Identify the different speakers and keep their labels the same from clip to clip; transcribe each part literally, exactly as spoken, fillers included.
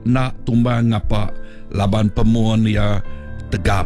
Speaker 1: nak tumbang apa laban pemuan ya tegap.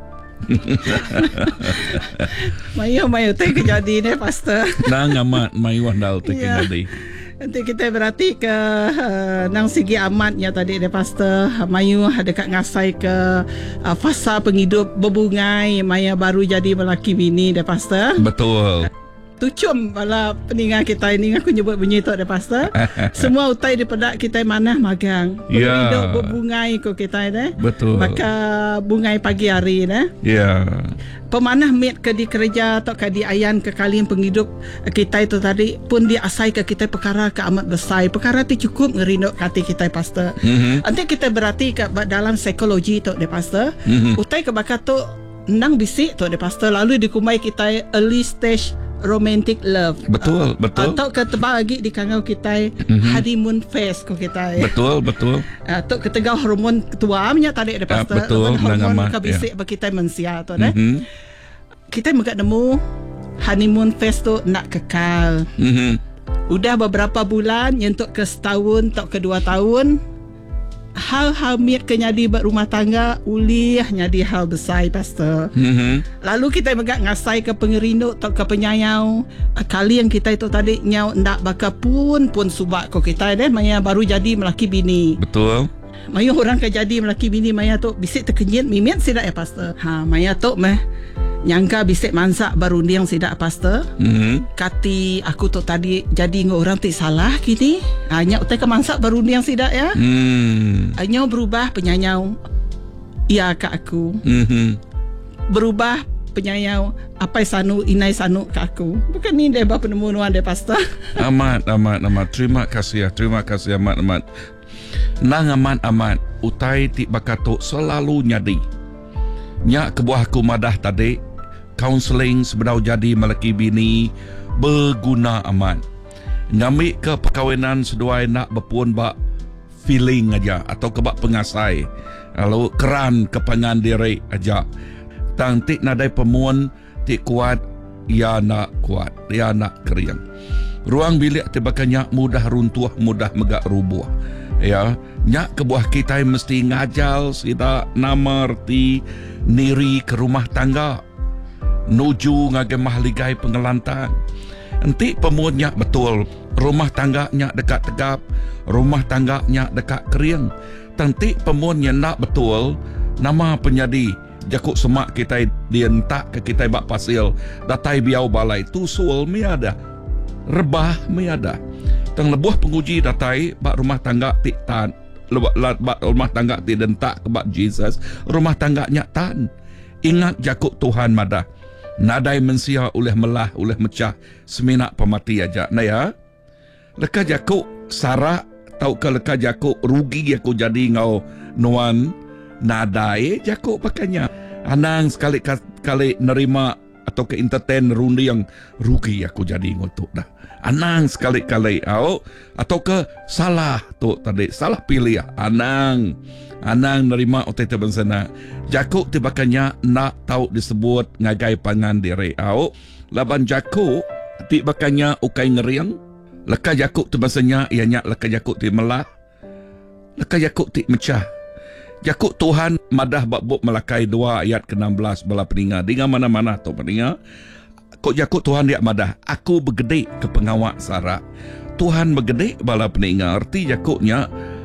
Speaker 2: Mayo mayo teh kejadian eh pastor.
Speaker 1: Nang amat mayu andal teh
Speaker 2: Ya.
Speaker 1: kejadi.
Speaker 2: Nanti kita berarti ke uh, nang segi amatnya tadi deh pastor. Mayu dekat ngasai ke uh, fasa penghidup berbungai maya baru jadi melaki bini deh pastor.
Speaker 1: Betul.
Speaker 2: Tucum bala peningan kita ini aku nyebut bunyi tu deh pastor. Semua utai di pedak kita mana magang.
Speaker 1: Ya.
Speaker 2: Penghidup berbungai ko kita deh.
Speaker 1: Betul.
Speaker 2: Maka bungai pagi hari deh.
Speaker 1: Ya.
Speaker 2: Pemanah mit ke di kerja atau ke di ayan ke kalian penghidup kita itu tadi pun dia asai ke kita perkara ke amat besar. Perkara itu cukup ngerinduk hati kita pastor.
Speaker 1: Mm-hmm.
Speaker 2: Nanti kita berarti ke dalam psikologi tu de pastor.
Speaker 1: Mm-hmm.
Speaker 2: Utai ke bakat tu nang bisik tu de pastor lalu dikumai kita early stage romantic love.
Speaker 1: Betul,
Speaker 2: uh,
Speaker 1: betul.
Speaker 2: Atau ke tebal lagi di kangau kita
Speaker 1: Mm-hmm.
Speaker 2: honeymoon phase ko kita.
Speaker 1: Betul, betul.
Speaker 2: Atau ketegau hormon ketuaamnya tadi de pastor.
Speaker 1: Uh, betul,
Speaker 2: hormon
Speaker 1: nama,
Speaker 2: kabisik
Speaker 1: ya.
Speaker 2: bagi kita mensia tu deh.
Speaker 1: Mm-hmm.
Speaker 2: Kita megak nemu honeymoon phase tu nak kekal.
Speaker 1: Mm-hmm.
Speaker 2: Udah beberapa bulan nyentuk ke setahun atau ke dua tahun. Hal-hal miat ke nyadi berumah tangga ulih nyadi hal besar pastor.
Speaker 1: Mm-hmm.
Speaker 2: Lalu kita megak ngasai ke pengerinduk atau ke penyayau. Kali yang kita itu tadi nyau ndak baka pun pun subak ko kita deh maya baru jadi melaki bini.
Speaker 1: Betul.
Speaker 2: Maya orang ke jadi melaki bini maya tu bisik terkenyit mimiat sidak ya pastor. Ha maya tu meh nyangka bisik mansak barundiang sidak pastor.
Speaker 1: Mm-hmm.
Speaker 2: Kati aku tu tadi jadi ngau orang ti salah kini. Hanya utai ke mansak barundiang sidak ya.
Speaker 1: Mm.
Speaker 2: Hanya berubah penyayau. Ya ke aku.
Speaker 1: Mm-hmm.
Speaker 2: Berubah penyayau apa sanu inai sanu ke aku. Bukan ni dia bapa penemuan dia pastor.
Speaker 1: Amat, amat, amat. Terima kasih ya. Terima kasih amat, amat. Nang amat, amat. Utai ti bakato selalu nyadi. Nyak kebuah aku madah tadi. Counseling sebenarnya jadi melaki bini berguna amat. Ngambil ke perkahwinan seduai nak berpuan bak feeling aja atau ke bak pengasai. Lalu keran kepangan diri aja. Tang tik nadai pemuan tik kuat ya nak kuat, ya nak keriang. Ruang bilik tibakannya mudah runtuh, mudah megak rubuh. Ya, nyak kebuah kita mesti ngajal sida nama reti niri ke rumah tangga. Nuju ngagemah ligai pengelantan. Nanti pemuannya betul. Rumah tangganya dekat tegap. Rumah tangganya dekat keriang. Nanti pemuannya nak betul. Nama penyadi. Jakuk semak kita dientak ke kita bak pasil. Datai biau balai. Tusul mi ada. Rebah mi ada. Tang lebuh penguji datai bak rumah tangga tik tan. Bak rumah tangga tik dentak ke bak Jesus. Rumah tangganya tan. Ingat jakuk Tuhan madah. Nadai mensia oleh melah, oleh mecah, seminak pemati aja. Nah ya, leka jakuk sarak, tau ke leka jakuk rugi aku jadi ngau nuan. Nadai jakuk pakainya. Anang sekali kali nerima atau ke entertain rundi yang rugi aku jadi ngotuk dah. Anang sekali-kali au atau ke salah tu tadi, salah pilih anang. Anang nerima otai terbensana. Jakuk tibakannya nak tahu disebut ngagai pangan diri au. Laban jakuk tibakannya ukai ngeriang. Leka jakuk terbensanya ianya leka jakuk ti melah. Leka jakuk ti mecah. Jakuk Tuhan madah bak melakai dua ayat ke enam belas bala peninga. Dengan mana-mana tu peninga. Kok jakuk Tuhan dia madah. Aku bergede ke pengawak Sarah. Tuhan bergede bala peninga. Arti jakuknya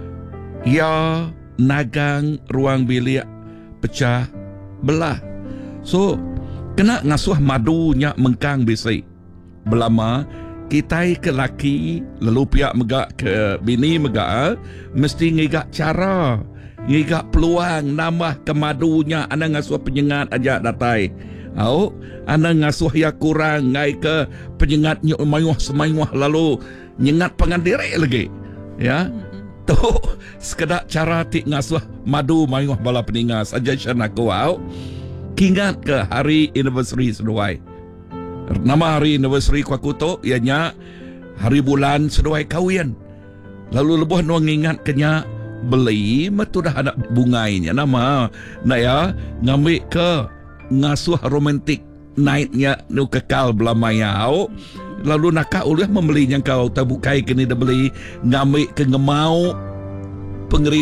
Speaker 1: ya nagang ruang bilik pecah belah. So, kena ngasuh madunya mengkang bisik. Belama, kita ke laki, lalu pihak megak ke bini megak, mesti ngigak cara, ngigak peluang, nambah ke madunya, anda ngasuh penyengat aja datai. Au, anda ngasuh ya kurang, ngai ke penyengatnya mayuh semayuh lalu nyengat pengandiri lagi. Ya. Tu sekedar cara tik ngasuh madu mayuh bala peninga suggestion aku au. Kingat ke hari anniversary seduai. Nama hari anniversary ku aku tu ianya hari bulan seduai kahwin. Lalu lebuh nuang ingat kenya beli metu dah ada bungainya nama. Nak ya ngambil ke ngasuh romantic night-nya nu kekal belamaya au. Lalu nak ulah membeli yang kau tabukai kini dah beli ngambil ke ngemau pengeri